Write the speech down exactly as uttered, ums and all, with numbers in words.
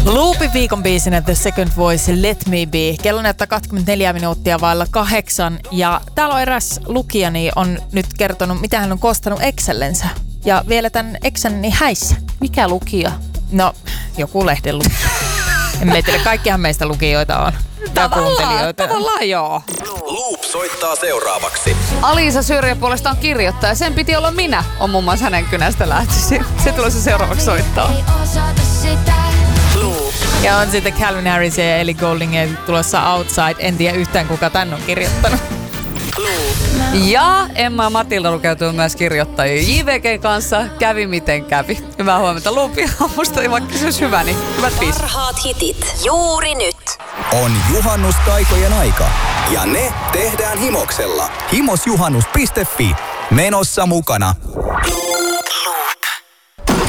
Loopin viikon biisinä The Second Voice, Let Me Be. Kello näyttää kaksikymmentäneljä minuuttia vailla kahdeksan. Ja täällä on eräs lukijani on nyt kertonut, mitä hän on kostannut Excellensä. Ja vielä tämän Excelin niin häissä. Mikä lukija? No, joku lehden lukija. En tiedä, kaikkihan meistä lukijoita on. Ja kuuntelijoita. Tavallaan joo. Loop soittaa seuraavaksi. Aliisa Syrjä puolestaan kirjoittaja. Sen piti olla minä, on muun muassa hänen kynästä lähtöisin. Se tulee se seuraavaksi soittaa. Loop. Ja on sitten Calvin Harris ja Ellie Goulding tulossa Outside. En tiedä yhtään, kuka tän on kirjoittanut. Ja Emma ja Matilda lukeutuu myös kirjoittajia J V G kanssa. Kävi miten kävi. Hyvää huomenta Loopia. Musta vaikka se olisi hyvä, niin hyvät biisit. Parhaat hitit juuri nyt. On juhannustaikojen aika. Ja ne tehdään Himoksella. himosjuhannus piste fi. Menossa mukana.